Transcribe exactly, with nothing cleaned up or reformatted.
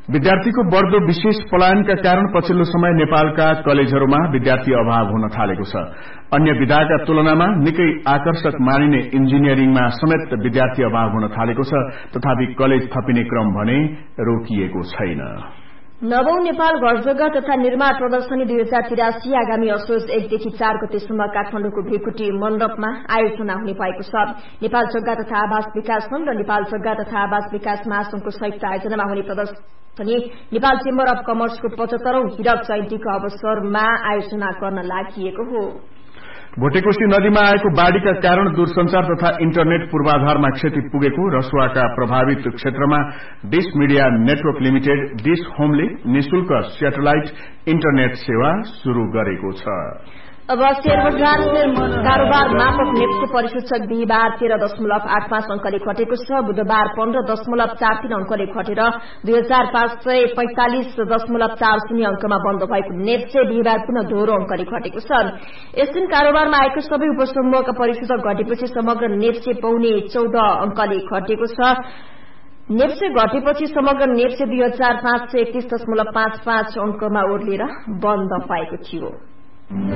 विद्यार्थीको बढ़दो विशेष पलायनका कारण पछिल्लो समय नेपालका कलेजहरूमा विद्यार्थी अभाव हुन थालेको छ। अन्य विधाका तुलनामा निकै आकर्षक मानिने इन्जिनियरिङमा समेत विद्यार्थी अभाव हुन थालेको छ। तथापि कलेज थपिने क्रम भने रोकिएको छैन। नवौं नेपाल घरजग्गा तथा निर्माण प्रदर्शनी दुई हजार तिरासी आगामी असोज एकदेखि चार गतेसम्म काठमाडौँको भिरकुटी मण्डपमा आयोजना हुने भएको छ। नेपाल जग्गा तथा आवास विकास संघ र नेपाल जग्गा तथा आवास विकास महासंघको संयुक्त आयोजनामा हुने प्रदर्शनी नेपाल चेम्बर अफ कमर्सको पचहत्तरौं हीरक जयन्तीको अवसरमा आयोजना गर्न लागि हो। भोटेकोशी नदीमा आएको बाढ़ीका कारण दूरसंचार तथा इन्टरनेट पूर्वाधारमा क्षति पुगेको रसुवाका प्रभावित क्षेत्रमा dish media network limited dish होमले निशुल्क स्याटेलाइट इन्टरनेट सेवा शुरू गरेको छ। अब शेयर बजार कारोबार मापक नेप्से परिसूचक बिहिबार तेह्र दशमलव आठ पाँच अंकले घटेको छ। बुधबार पन्ध्र दशमलव चार तीन अंकले घटेर दुई हजार पाँच सय पैंतालिस दशमलव चार शून्य अंकमा बन्द भएको नेप्से बिहिबार पुनः दोहोरो अंकले घटेको छ। यस दिन कारोबारमा आएको सबै उपसमूहका परिसूचक घटेपछि समग्र नेप्से पौने चौध अंकले घटेको छ। नेप्से घटेपछि समग्र नेप्से दुई हजार पाँच सय एकतीस दशमलव पाँच पाँच अंकमा ओर्लिएर बन्द पाएको थियो।